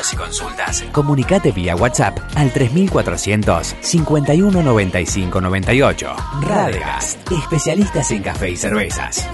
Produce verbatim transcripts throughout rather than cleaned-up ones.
y consultas. Comunicate vía WhatsApp al tres mil cuatrocientos cincuenta y uno noventa y cinco noventa y ocho. Radegast, especialistas en café y cervezas.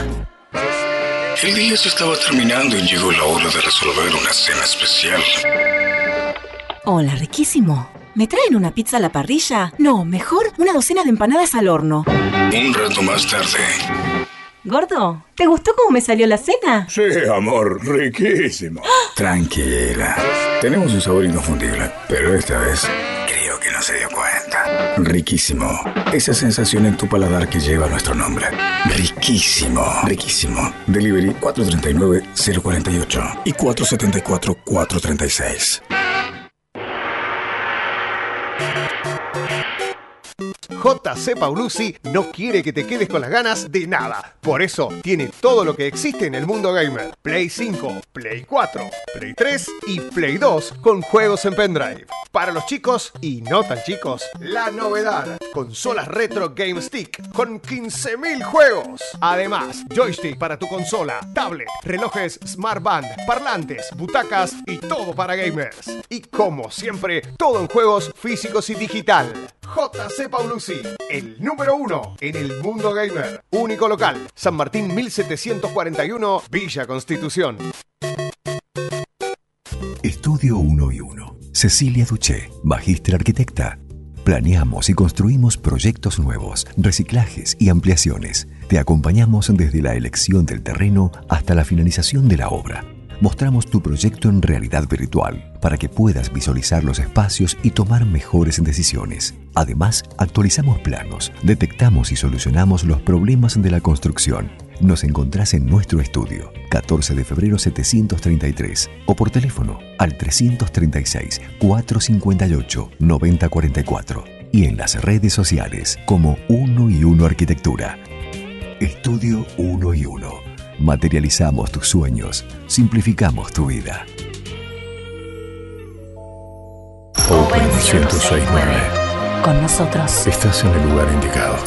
El día se estaba terminando y llegó la hora de resolver una cena especial. Hola, riquísimo. ¿Me traen una pizza a la parrilla? No, mejor una docena de empanadas al horno. Un rato más tarde. Gordo, ¿te gustó cómo me salió la cena? Sí, amor, riquísimo. Tranquila. Tenemos un sabor inconfundible, pero esta vez creo que no se dio cuenta. Riquísimo. Esa sensación en tu paladar que lleva nuestro nombre. Riquísimo. Riquísimo. Delivery cuatro tres nueve cero cuatro ocho y cuatro siete cuatro cuatro tres seis. J C Paulucci no quiere que te quedes con las ganas de nada. Por eso tiene todo lo que existe en el mundo gamer. Play cinco, Play cuatro, Play tres y Play dos con juegos en pendrive. Para los chicos y no tan chicos, la novedad. Consolas retro Game Stick con quince mil juegos. Además, joystick para tu consola, tablet, relojes Smart Band, parlantes, butacas y todo para gamers. Y como siempre, todo en juegos físicos y digital. J C Paulucci, el número uno en el mundo gamer. Único local, San Martín mil setecientos cuarenta y uno, Villa Constitución. Estudio uno y uno. Cecilia Duché, magíster arquitecta. Planeamos y construimos proyectos nuevos, reciclajes y ampliaciones. Te acompañamos desde la elección del terreno hasta la finalización de la obra. Mostramos tu proyecto en realidad virtual para que puedas visualizar los espacios y tomar mejores decisiones. Además, actualizamos planos, detectamos y solucionamos los problemas de la construcción. Nos encontrás en nuestro estudio, catorce de febrero setecientos treinta y tres, o por teléfono al trescientos treinta y seis, cuatrocientos cincuenta y ocho, noventa cuarenta y cuatro y en las redes sociales como uno y uno Arquitectura. Estudio uno y uno. Materializamos tus sueños, simplificamos tu vida. Open ciento seis nueve. Con nosotros. Estás en el lugar indicado.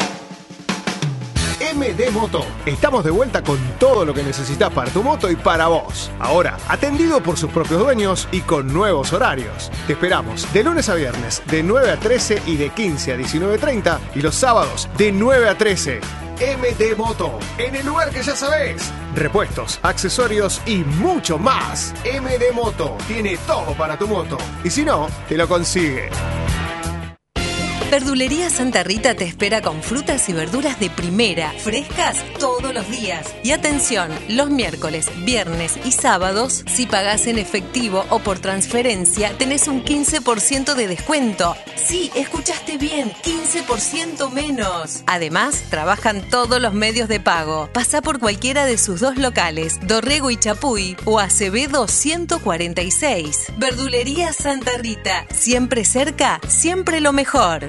M D Moto. Estamos de vuelta con todo lo que necesitas para tu moto y para vos. Ahora, atendido por sus propios dueños y con nuevos horarios. Te esperamos de lunes a viernes, de nueve a trece y de quince a diecinueve treinta, y los sábados de nueve a trece. M D Moto, en el lugar que ya sabés. Repuestos, accesorios y mucho más. M D Moto tiene todo para tu moto. Y si no, te lo consigue. Verdulería Santa Rita te espera con frutas y verduras de primera, frescas todos los días. Y atención, los miércoles, viernes y sábados, si pagás en efectivo o por transferencia, tenés un quince por ciento de descuento. Sí, escuchaste bien, quince por ciento menos. Además, trabajan todos los medios de pago. Pasá por cualquiera de sus dos locales, Dorrego y Chapuy o Acevedo ciento cuarenta y seis. Verdulería Santa Rita, siempre cerca, siempre lo mejor.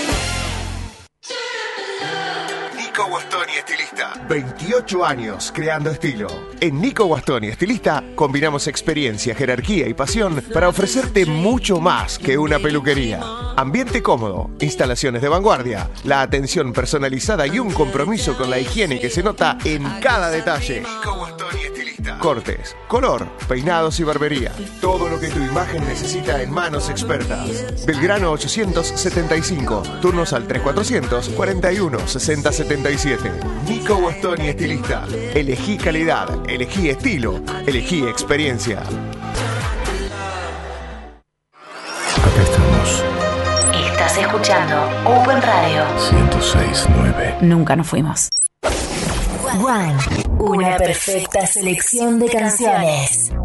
Nico Guastoni, estilista. veintiocho años creando estilo. En Nico Guastoni, estilista, combinamos experiencia, jerarquía y pasión para ofrecerte mucho más que una peluquería. Ambiente cómodo, instalaciones de vanguardia, la atención personalizada y un compromiso con la higiene que se nota en cada detalle. Nico Guastoni, estilista. Cortes, color, peinados y barbería. Todo lo que tu imagen necesita en manos expertas. Belgrano ochocientos setenta y cinco. Turnos al tres cuatrocientos cuarenta y uno sesenta setenta y siete. Nico Guastoni, estilista. Elegí calidad, elegí estilo, elegí experiencia. Acá estamos. Estás escuchando Open Radio. ciento seis nueve. Nunca nos fuimos. One. Una perfecta selección de canciones.